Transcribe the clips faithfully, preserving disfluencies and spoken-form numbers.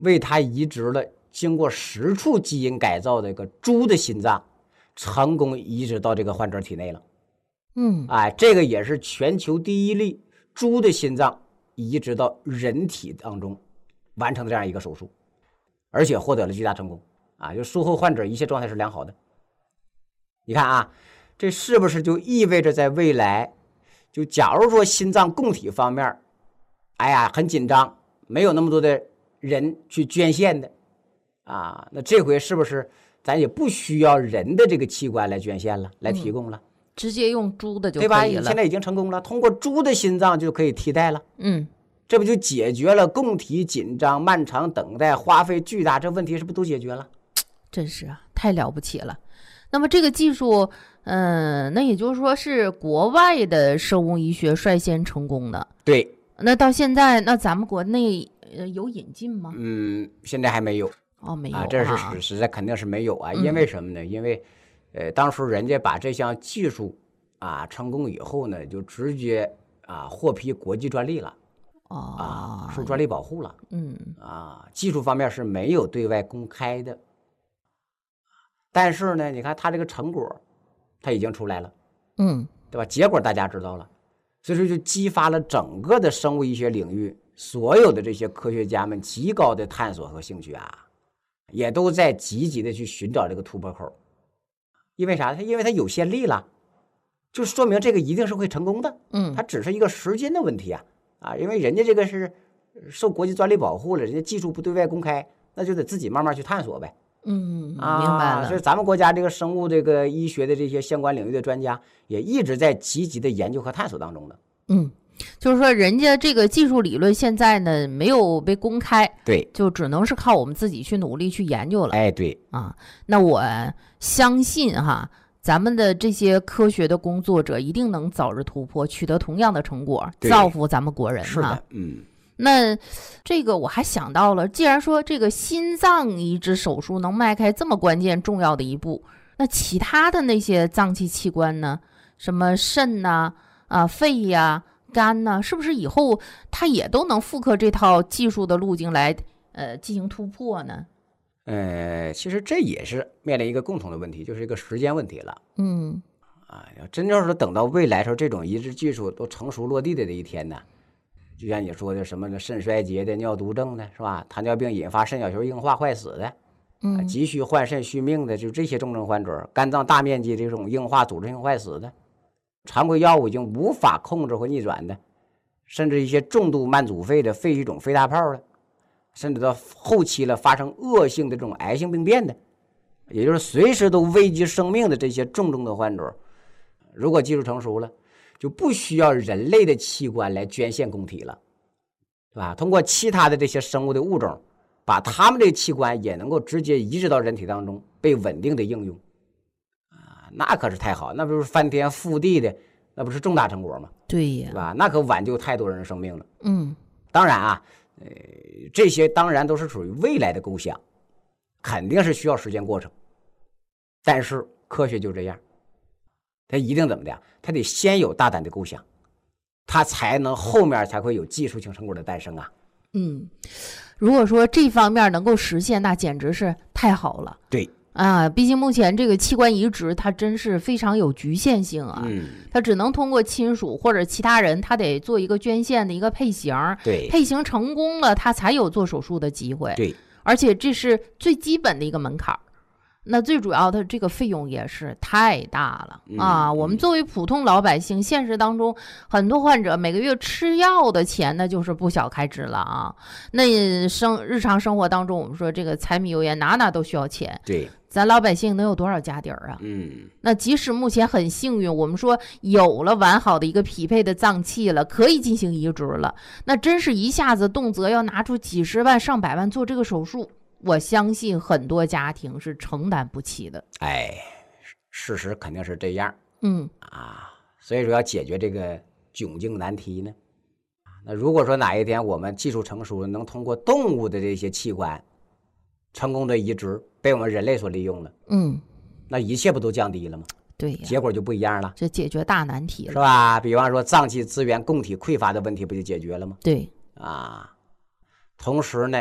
为他移植了经过十处基因改造的一个猪的心脏，成功移植到这个患者体内了。 嗯， 哎，这个也是全球第一例猪的心脏移植到人体当中完成的这样一个手术，而且获得了巨大成功啊！就术后患者一切状态是良好的。你看啊，这是不是就意味着在未来，就假如说心脏供体方面，哎呀很紧张，没有那么多的人去捐献的啊，那这回是不是咱也不需要人的这个器官来捐献了，来提供了？嗯， 直接用猪的就可以了，对吧？ 现在已经成功了，通过猪的心脏就可以替代了。 嗯， 这不就解决了供体紧张、漫长等待、花费巨大，这问题是不是都解决了？ 真是啊，太了不起了。那么这个技术，嗯、呃，那也就是说是国外的生物医学率先成功的。 对。 那到现在，那咱们国内呃有引进吗？ 嗯，现在还没有。 哦，没有啊，这是实实在肯定是没有啊，因为什么呢？嗯、因为，呃，当时人家把这项技术啊成功以后呢，就直接啊获批国际专利了， 哦， 啊，受专利保护了。 嗯， 啊，技术方面是没有对外公开的，但是呢，你看它这个成果，它已经出来了， 嗯， 对吧？结果大家知道了，所以说就激发了整个的生物医学领域所有的这些科学家们极高的探索和兴趣啊。也都在积极的去寻找这个突破口，因为啥？它因为它有先例了，就说明这个一定是会成功的。 嗯， 它只是一个时间的问题啊啊！因为人家这个是受国际专利保护了，人家技术不对外公开，那就得自己慢慢去探索呗。 嗯， 啊， 明白了。 所以咱们国家这个生物这个医学的这些相关领域的专家也一直在积极的研究和探索当中的。 嗯。就是说人家这个技术理论现在呢没有被公开， 对， 就只能是靠我们自己去努力去研究了。 哎，对啊，那我相信哈，咱们的这些科学的工作者一定能早日突破，取得同样的成果，造福咱们国人。 是的，嗯。 那这个我还想到了，既然说这个心脏移植手术能迈开这么关键重要的一步，那其他的那些脏器器官呢？什么肾呐、啊、肺呀、啊。肝呢，是不是以后它也都能复刻这套技术的路径来呃进行突破呢？ 呃，其实这也是面临一个共同的问题，就是一个时间问题了。 嗯， 啊，要真正是等到未来时候这种移植技术都成熟落地的这一天呢，就像你说的什么的肾衰竭的、尿毒症的，是吧？糖尿病引发肾小球硬化坏死的， 嗯， 啊、急需换肾续命的，就这些重症患者，肝脏大面积这种硬化组织性坏死的。常规药物已经无法控制或逆转的，甚至一些重度慢阻肺的、肺气肿、肺大泡的，甚至到后期了发生恶性的这种癌性病变的，也就是随时都危及生命的这些重症的患者，如果技术成熟了，就不需要人类的器官来捐献供体了，对吧？通过其他的这些生物的物种，把他们这个器官也能够直接移植到人体当中，被稳定的应用。那可是太好，那不是翻天覆地的，那不是重大成果吗？ 对呀， 对吧？那可挽救太多人生命了。 嗯， 当然啊，呃，这些当然都是属于未来的构想，肯定是需要时间过程。但是科学就这样，它一定怎么的？它得先有大胆的构想，它才能后面才会有技术性成果的诞生啊。 嗯，如果说这方面能够实现，那简直是太好了。 对。 啊，毕竟目前这个器官移植它真是非常有局限性啊， 嗯， 它只能通过亲属或者其他人，他得做一个捐献的一个配型， 对， 配型成功了，他才有做手术的机会， 对， 而且这是最基本的一个门槛。那最主要的这个费用也是太大了、 嗯、 啊！我们作为普通老百姓，现实当中很多患者每个月吃药的钱那就是不小开支了啊。那生日常生活当中，我们说这个柴米油盐哪哪都需要钱， 对， 咱老百姓能有多少家底儿啊？ 嗯， 那即使目前很幸运，我们说有了完好的一个匹配的脏器了，可以进行移植了，那真是一下子动辄要拿出几十万上百万做这个手术。我相信很多家庭是承担不起的。 哎，事实肯定是这样。 嗯啊，所以说要解决这个窘境难题呢。那如果说哪一天我们技术成熟，能通过动物的这些器官成功的移植被我们人类所利用了， 嗯， 那一切不都降低了吗？ 对呀， 结果就不一样了， 这解决大难题了， 是吧？比方说脏器资源供体匮乏的问题不就解决了吗？ 对啊，同时呢。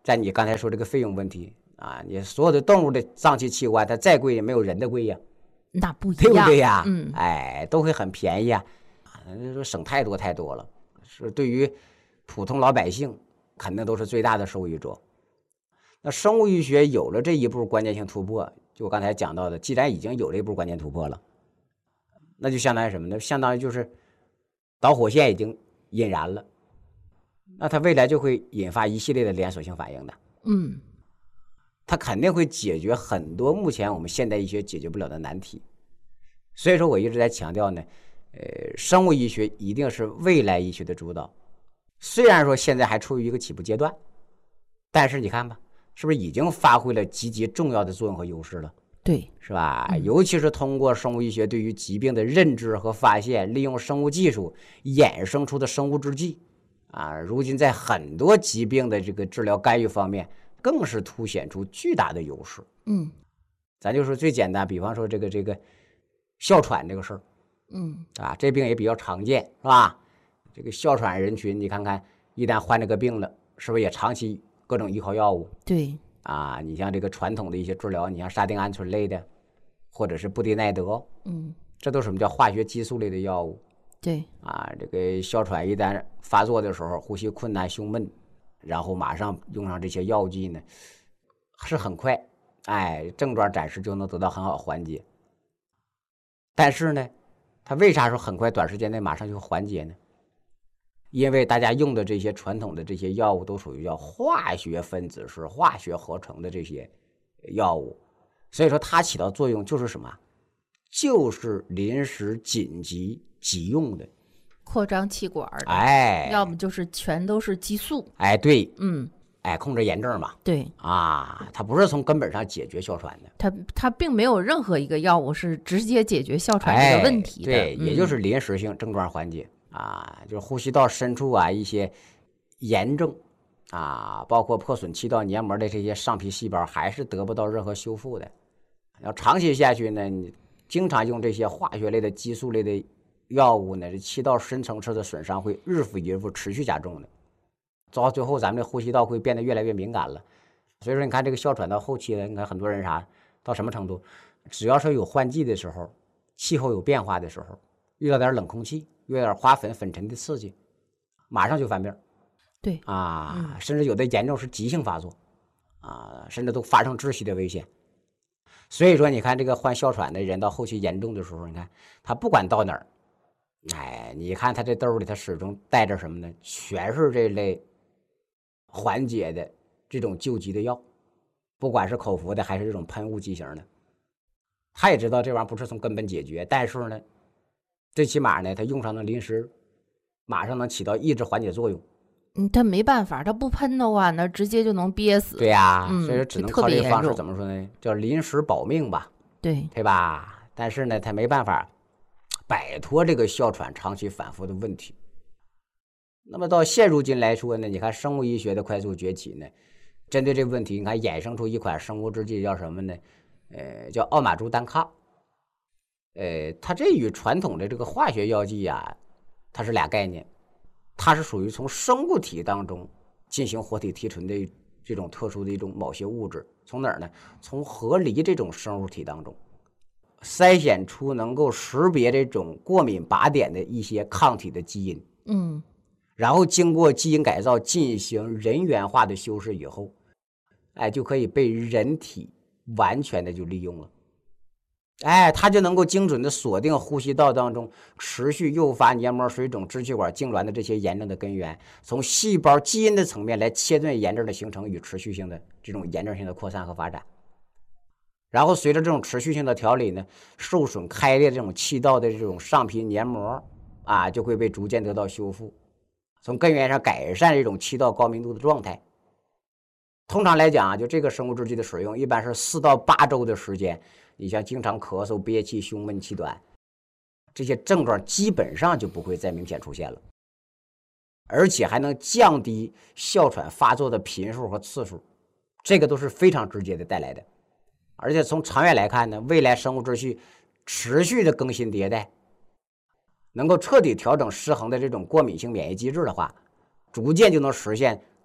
在你刚才说这个费用问题啊，你所有的动物的脏器器官，它再贵也没有人的贵呀， 那不一样， 对不对呀？ 嗯， 哎，都会很便宜啊，说省太多太多了，是对于普通老百姓肯定都是最大的受益者。那生物医学有了这一步关键性突破，就我刚才讲到的，既然已经有这一步关键突破了，那就相当于什么呢？相当于就是导火线已经引燃了，那它未来就会引发一系列的连锁性反应的。 嗯， 它肯定会解决很多目前我们现代医学解决不了的难题。所以说我一直在强调呢，呃，生物医学一定是未来医学的主导。虽然说现在还处于一个起步阶段，但是你看吧，是不是已经发挥了极其重要的作用和优势了？ 对， 是吧？ 嗯、 尤其是通过生物医学对于疾病的认知和发现，利用生物技术衍生出的生物制剂啊，如今在很多疾病的这个治疗干预方面，更是凸显出巨大的优势。 嗯， 咱就说最简单，比方说这个这个哮喘这个事儿， 嗯啊，这病也比较常见，是吧？这个哮喘人群，你看看，一旦患这个病了，是不是也长期各种依靠药物？ 对。 啊，你像这个传统的一些治疗，你像沙丁胺醇类的，或者是布地奈德， 嗯， 这都是什么叫化学激素类的药物。 对， 啊，这个哮喘一旦发作的时候，呼吸困难、胸闷，然后马上用上这些药剂呢，是很快，哎，症状暂时就能得到很好缓解。但是呢，它为啥说很快、短时间内马上就缓解呢？因为大家用的这些传统的这些药物都属于叫化学分子式、化学合成的这些药物，所以说它起到作用就是什么？就是临时紧急急用的， 扩张气管的， 哎， 要么就是全都是激素， 哎，对， 嗯， 哎，控制炎症嘛， 对啊，它不是从根本上解决哮喘的， 它它并没有任何一个药物是直接解决哮喘这个问题的， 哎、对、 嗯， 也就是临时性症状缓解啊，就是呼吸道深处啊一些炎症啊，包括破损气道黏膜的这些上皮细胞还是得不到任何修复的。要长期下去呢，你经常用这些化学类的激素类的药物呢，这气道深层次的损伤会日复一日持续加重的，到最后咱们的呼吸道会变得越来越敏感了。所以说你看这个哮喘到后期了，你看很多人啥到什么程度，只要是有换季的时候，气候有变化的时候，遇到点冷空气，遇到点花粉粉尘的刺激，马上就犯病。 对啊、 嗯， 甚至有的严重是急性发作啊，甚至都发生窒息的危险。所以说你看这个患哮喘的人到后期严重的时候，你看他不管到哪儿，哎，你看他这兜里他始终带着什么呢？全是这类缓解的这种救急的药，不管是口服的还是这种喷雾剂型的。他也知道这玩意儿不是从根本解决，但是呢，最起码呢，他用上能临时马上能起到抑制缓解作用。 嗯，他没办法，他不喷的话，那直接就能憋死。 对呀、 嗯， 所以说只能就特靠这个方式， 别严重怎么说呢？叫临时保命吧， 对， 对吧？但是呢，他没办法摆脱这个哮喘长期反复的问题。那么到现如今来说呢，你看生物医学的快速崛起呢，针对这个问题，你看衍生出一款生物制剂叫什么呢？呃，叫奥马珠单抗。呃，它这与传统的这个化学药剂啊，它是俩概念。它是属于从生物体当中进行活体提纯的这种特殊的一种某些物质，从哪儿呢？从河狸这种生物体当中筛选出能够识别这种过敏靶点的一些抗体的基因， 嗯， 然后经过基因改造进行人源化的修饰以后，哎，就可以被人体完全的就利用了。哎，它就能够精准的锁定呼吸道当中持续诱发黏膜水肿、支气管痉挛的这些炎症的根源，从细胞基因的层面来切断炎症的形成与持续性的这种炎症性的扩散和发展。然后随着这种持续性的调理呢，受损开裂这种气道的这种上皮黏膜啊，就会被逐渐得到修复，从根源上改善这种气道高密度的状态。通常来讲啊，就这个生物制剂的使用，一般是四到八周的时间。你像经常咳嗽、憋气、胸闷、气短，这些症状基本上就不会再明显出现了，而且还能降低哮喘发作的频数和次数，这个都是非常直接的带来的。而且从长远来看呢，未来生物制剂持续的更新迭代，能够彻底调整失衡的这种过敏性免疫机制的话，逐渐就能实现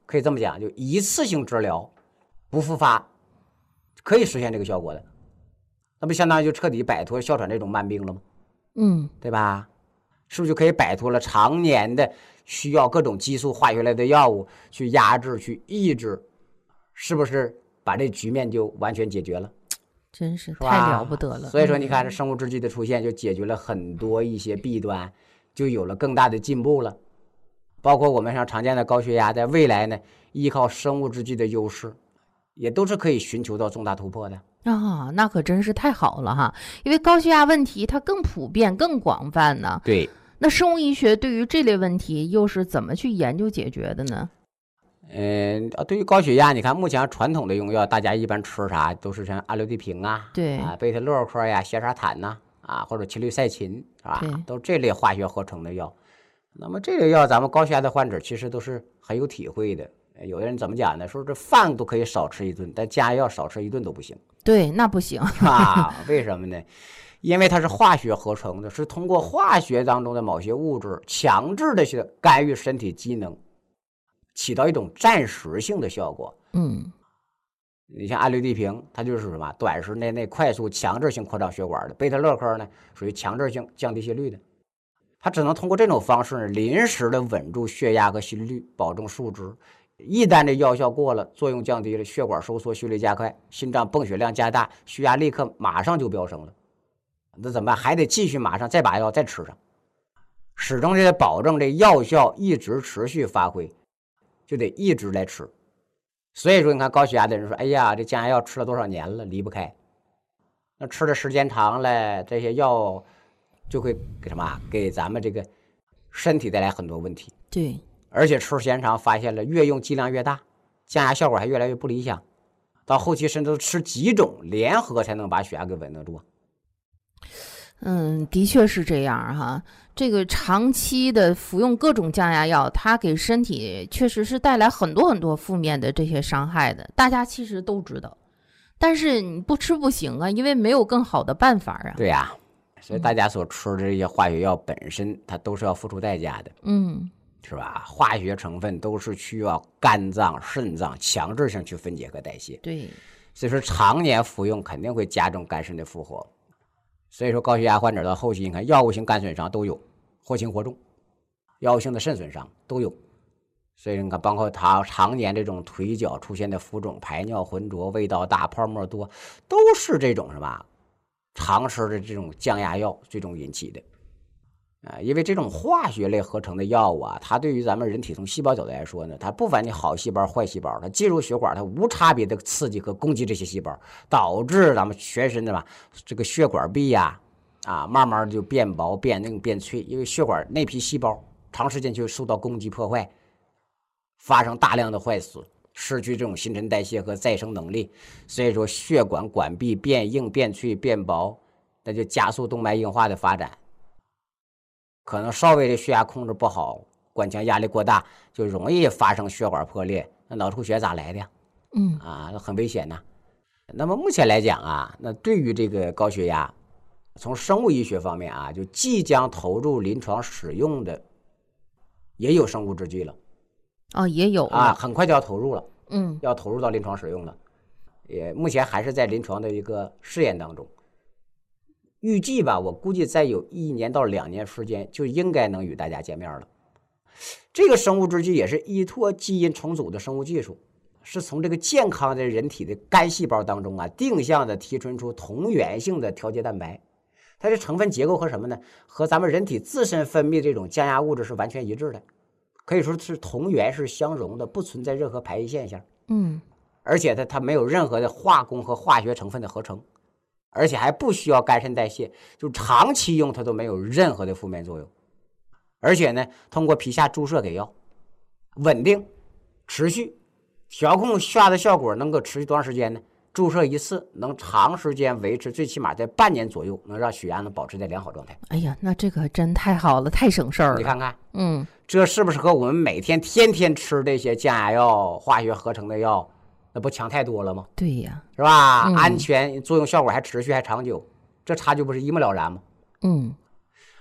可以这么讲，就一次性治疗不复发，可以实现这个效果的，那不相当于就彻底摆脱哮喘这种慢病了吗？ 嗯， 对吧？是不是就可以摆脱了常年的需要各种激素化学类的药物去压制、去抑制？是不是把这局面就完全解决了？ 真是太了不得了。 所以说，你看这生物制剂的出现，就解决了很多一些弊端，就有了更大的进步了。包括我们像常见的高血压，在未来呢，依靠生物制剂的优势，也都是可以寻求到重大突破的。 啊，那可真是太好了哈！因为高血压问题它更普遍、更广泛呢。 对， 那生物医学对于这类问题又是怎么去研究解决的呢？ 嗯，对于高血压，你看目前传统的用药，大家一般吃啥都是像阿硫地平啊， 对啊，贝塔洛克呀、硒沙坦呐，啊，或者齐氯噻嗪，是吧？都这类化学合成的药。那么这类药，咱们高血压的患者其实都是很有体会的。有的人怎么讲呢？说这饭都可以少吃一顿，但降压药少吃一顿都不行。 对，那不行啊？为什么呢？因为它是化学合成的，是通过化学当中的某些物质强制的去干预身体机能，起到一种暂时性的效果。 嗯， 你像阿硫地平，它就是什么？短时间内快速强制性扩张血管的。贝塔洛克呢，属于强制性降低心率的。它只能通过这种方式呢，临时的稳住血压和心率，保证数值。一旦这药效过了，作用降低了，血管收缩，心率加快，心脏泵血量加大，血压立刻马上就飙升了。那怎么办？还得继续马上再把药再吃上，始终得保证这药效一直持续发挥，就得一直来吃。所以说，你看高血压的人说：“哎呀，这降压药吃了多少年了，离不开。”那吃的时间长了，这些药就会给什么？给咱们这个身体带来很多问题。 对。 而且吃时间长，发现了越用剂量越大，降压效果还越来越不理想，到后期甚至吃几种联合才能把血压给稳得住。 嗯，的确是这样哈。这个长期的服用各种降压药，它给身体确实是带来很多很多负面的这些伤害的，大家其实都知道。但是你不吃不行啊，因为没有更好的办法啊。 对呀、啊，所以大家所吃的这些化学药本身，它都是要付出代价的。 嗯。 是吧？化学成分都是需要肝脏、肾脏强制性去分解和代谢。 对， 所以说常年服用肯定会加重肝肾的负荷。所以说高血压患者到后期，你看药物性肝损伤都有，或轻或重，药物性的肾损伤都有。所以你看，包括他常年这种腿脚出现的浮肿、排尿浑浊、味道大、泡沫多，都是这种什么常吃的这种降压药这种引起的。啊，因为这种化学类合成的药物啊，它对于咱们人体从细胞角度来说呢，它不管你好细胞坏细胞，它进入血管，它无差别的刺激和攻击这些细胞，导致咱们全身的吧这个血管壁呀 啊, 啊慢慢就变薄变硬变脆，因为血管那批细胞长时间就受到攻击破坏，发生大量的坏死，失去这种新陈代谢和再生能力，所以说血管管壁变硬变脆变薄，那就加速动脉硬化的发展。可能稍微的血压控制不好，管腔压力过大，就容易发生血管破裂。那脑出血咋来的呀？ 嗯啊，很危险呐。那么目前来讲啊，那对于这个高血压，从生物医学方面啊，就即将投入临床使用的，也有生物制剂了。 哦，也有啊，很快就要投入了。 嗯， 要投入到临床使用了。也目前还是在临床的一个试验当中。预计吧，我估计再有一年到两年时间，就应该能与大家见面了。这个生物制剂也是依托基因重组的生物技术，是从这个健康的人体的肝细胞当中啊，定向的提纯出同源性的调节蛋白。它的成分结构和什么呢？和咱们人体自身分泌这种降压物质是完全一致的，可以说是同源是相容的，不存在任何排异现象。 嗯， 而且它它没有任何的化工和化学成分的合成。而且还不需要肝肾代谢，就长期用它都没有任何的负面作用。而且呢，通过皮下注射给药，稳定、持续、调控血压的效果能够持续多长时间呢？注射一次能长时间维持，最起码在半年左右，能让血压能保持在良好状态。 哎呀，那这个真太好了，太省事儿了。 你看看， 嗯， 这是不是和我们每天天天吃这些降压药、化学合成的药？那不强太多了吗？ 对呀， 是吧？ 嗯、 安全，作用效果还持续还长久，这差距不是一目了然吗？ 嗯，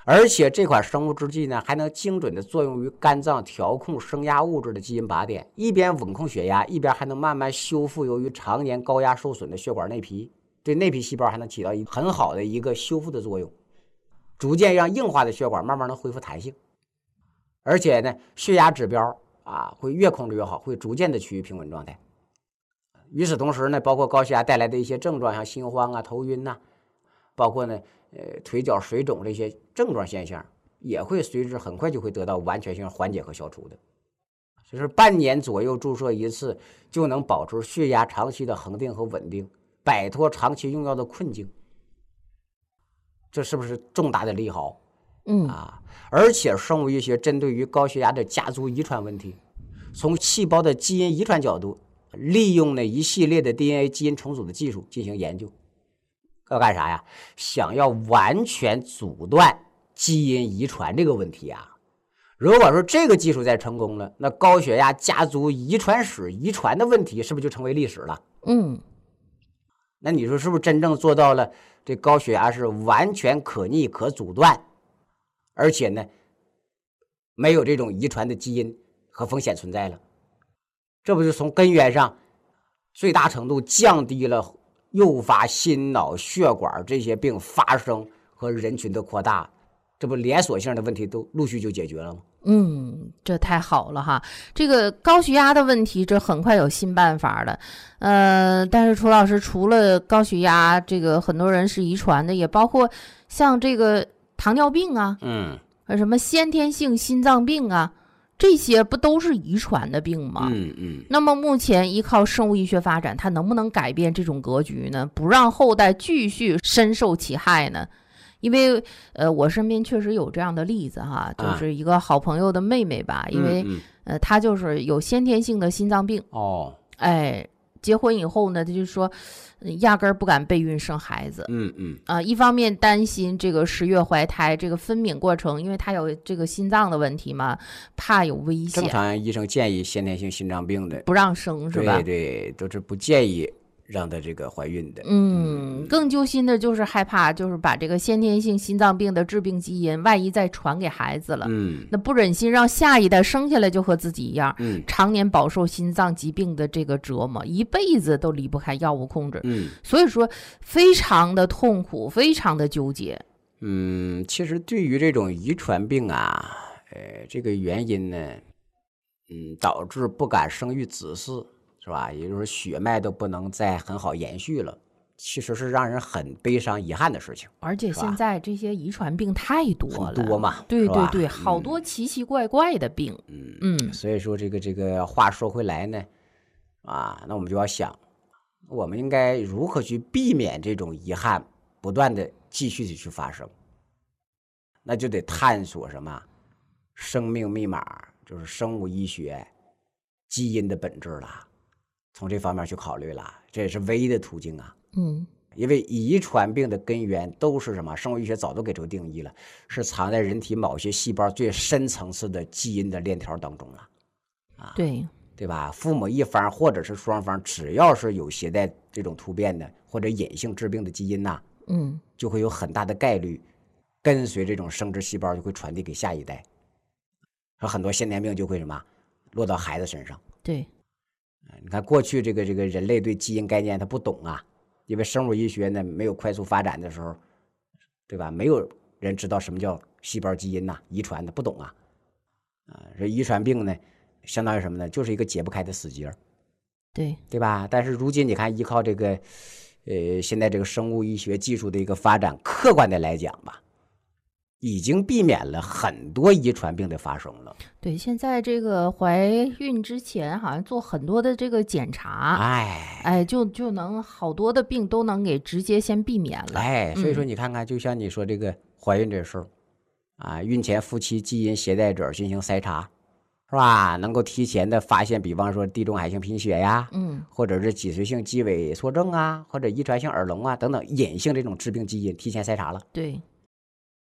而且这款生物制剂呢，还能精准的作用于肝脏调控升压物质的基因靶点，一边稳控血压，一边还能慢慢修复由于常年高压受损的血管内皮，对内皮细胞还能起到一个很好的一个修复的作用，逐渐让硬化的血管慢慢能恢复弹性。而且呢，血压指标啊会越控制越好，会逐渐的趋于平稳状态。与此同时呢，包括高血压带来的一些症状，像心慌啊、头晕呐、啊，包括呢呃腿脚水肿这些症状现象，也会随之很快就会得到完全性缓解和消除的。就是半年左右注射一次，就能保持血压长期的恒定和稳定，摆脱长期用药的困境。这是不是重大的利好？ 嗯啊，而且生物医学针对于高血压的家族遗传问题，从细胞的基因遗传角度，利用了一系列的 D N A 基因重组的技术进行研究。要干啥呀？想要完全阻断基因遗传这个问题啊。如果说这个技术再成功了，那高血压家族遗传史遗传的问题是不是就成为历史了？ 嗯， 那你说是不是真正做到了这高血压是完全可逆可阻断，而且呢没有这种遗传的基因和风险存在了？这不就从根源上最大程度降低了诱发心脑血管这些病发生和人群的扩大，这不连锁性的问题都陆续就解决了吗？ 嗯，这太好了哈！这个高血压的问题，这很快有新办法了。呃，但是楚老师，除了高血压，这个很多人是遗传的，也包括像这个糖尿病啊， 嗯， 什么先天性心脏病啊，这些不都是遗传的病吗？ 嗯嗯。 那么目前依靠生物医学发展，它能不能改变这种格局呢？不让后代继续深受其害呢？因为呃，我身边确实有这样的例子哈，就是一个好朋友的妹妹吧，啊、因为、 嗯嗯、 呃，她就是有先天性的心脏病哦， 哎，结婚以后呢，她就说、呃、压根儿不敢备孕生孩子， 嗯嗯啊、呃，一方面担心这个十月怀胎这个分娩过程，因为她有这个心脏的问题嘛，怕有危险。 正常医生建议先天性心脏病的不让生是吧？ 对对，都是不建议让她这个怀孕的。 嗯，更揪心的就是害怕，就是把这个先天性心脏病的致病基因，万一再传给孩子了， 嗯， 那不忍心让下一代生下来就和自己一样， 嗯， 常年饱受心脏疾病的这个折磨，一辈子都离不开药物控制， 嗯， 所以说非常的痛苦，非常的纠结。 嗯，其实对于这种遗传病啊，呃，这个原因呢，嗯，导致不敢生育子嗣。是吧？也就是说，血脉都不能再很好延续了，其实是让人很悲伤、遗憾的事情。 而且现在这些遗传病太多了， 很多嘛， 对对对，好多奇奇怪怪的病。 嗯嗯， 所以说这个这个话说回来呢，啊，那我们就要想，我们应该如何去避免这种遗憾不断的继续的去发生？那就得探索什么生命密码，就是生物医学基因的本质了。从这方面去考虑了，这也是唯一的途径啊。 嗯， 因为遗传病的根源都是什么？生物医学早都给出定义了，是藏在人体某些细胞最深层次的基因的链条当中了。啊， 对对吧？父母一方或者是双方，只要是有携带这种突变的或者隐性致病的基因呐、啊， 嗯， 就会有很大的概率跟随这种生殖细胞就会传递给下一代，和很多先天病就会什么落到孩子身上。 对。 你看过去这个这个人类对基因概念他不懂啊，因为生物医学呢没有快速发展的时候，对吧？没有人知道什么叫细胞基因呐、啊，遗传的不懂啊。啊，这遗传病呢，相当于什么呢？就是一个解不开的死结， 对对吧？但是如今你看，依靠这个呃现在这个生物医学技术的一个发展，客观的来讲吧，已经避免了很多遗传病的发生了。 对，现在这个怀孕之前好像做很多的这个检查， 哎哎，就就能好多的病都能给直接先避免了。 哎，所以说你看看，就像你说这个怀孕这事儿、嗯、啊，孕前夫妻基因携带者进行筛查，是吧？能够提前的发现，比方说地中海性贫血呀， 嗯， 或者是脊髓性肌萎缩症啊，或者遗传性耳聋啊等等隐性这种致病基因，提前筛查了。 对。